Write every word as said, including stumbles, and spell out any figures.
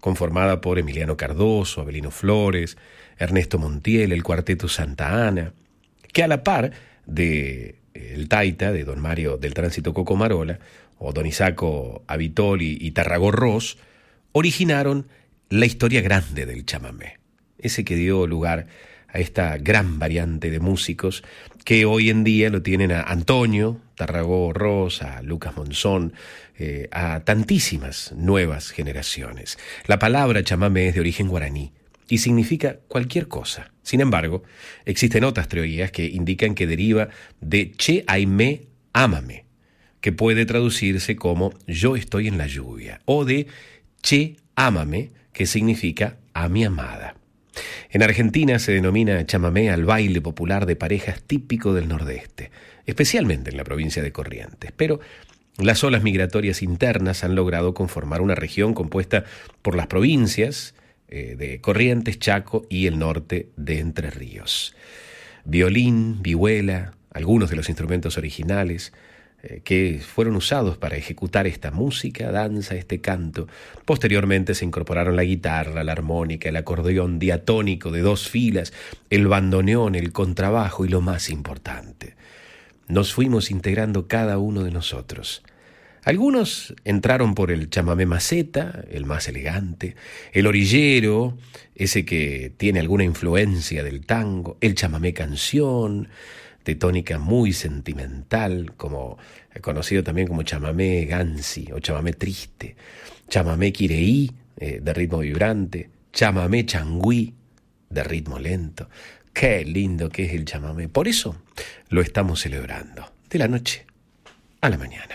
conformada por Emiliano Cardoso, Avelino Flores, Ernesto Montiel, el Cuarteto Santa Ana, que a la par de el Taita, de don Mario del Tránsito Cocomarola, o don Isaco Avitoli y Tarragó Ross, originaron la historia grande del chamamé, ese que dio lugar a esta gran variante de músicos que hoy en día lo tienen a Antonio Tarragó Ross, a Lucas Monzón, eh, a tantísimas nuevas generaciones. La palabra chamamé es de origen guaraní y significa cualquier cosa. Sin embargo, existen otras teorías que indican que deriva de Che Aimé Ámame, que puede traducirse como yo estoy en la lluvia, o de Che Ámame, que significa a mi amada. En Argentina se denomina chamamé al baile popular de parejas típico del Nordeste, especialmente en la provincia de Corrientes, pero las olas migratorias internas han logrado conformar una región compuesta por las provincias eh, de Corrientes, Chaco y el norte de Entre Ríos. Violín, vihuela, algunos de los instrumentos originales eh, que fueron usados para ejecutar esta música, danza, este canto. Posteriormente se incorporaron la guitarra, la armónica, el acordeón diatónico de dos filas, el bandoneón, el contrabajo y lo más importante, nos fuimos integrando cada uno de nosotros. Algunos entraron por el chamamé maceta, el más elegante, el orillero, ese que tiene alguna influencia del tango, el chamamé canción, de tónica muy sentimental, como conocido también como chamamé gansi o chamamé triste, chamamé quireí, eh, de ritmo vibrante, chamamé changüí, de ritmo lento. Qué lindo que es el chamamé. Por eso lo estamos celebrando, de la noche a la mañana.